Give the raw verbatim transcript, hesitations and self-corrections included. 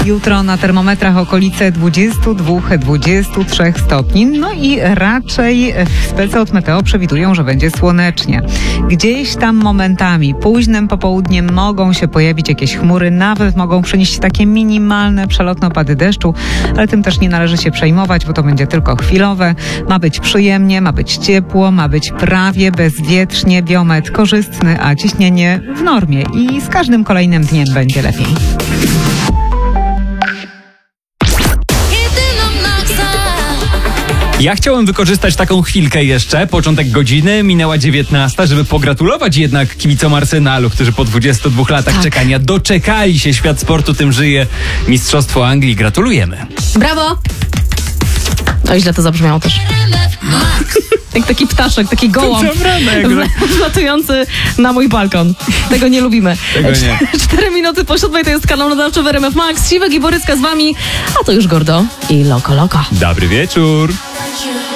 Jutro na termometrach okolice dwadzieścia dwa dwadzieścia trzy stopni. No i raczej specy od Meteo przewidują, że będzie słonecznie. Gdzieś tam momentami, późnym popołudniem mogą się pojawić jakieś chmury, nawet mogą przynieść takie minimalne, przelotne opady deszczu, ale tym też nie należy się przejmować, bo to będzie tylko chwilowe. Ma być przyjemnie, ma być ciepło, ma być prawie bezwietrznie, biometr korzystny, a ciśnienie w normie i z każdym kolejnym dniem będzie lepiej. Ja chciałem wykorzystać taką chwilkę jeszcze, początek godziny, minęła dziewiętnasta, żeby pogratulować jednak kibicom Arsenalu, którzy po dwudziestu dwóch latach tak. czekania doczekali się. Świat sportu tym żyje. Mistrzostwo Anglii. Gratulujemy. Brawo! No źle to zabrzmiało też. Jak taki ptaszek, taki gołąb wlatujący na mój balkon. Tego nie lubimy. Tego nie. Cztery minuty po siódmej to jest kanał nadawczy w R M F Max. Siwek i Borycka z wami, a to już Gordo i Loko Loko. Dobry wieczór.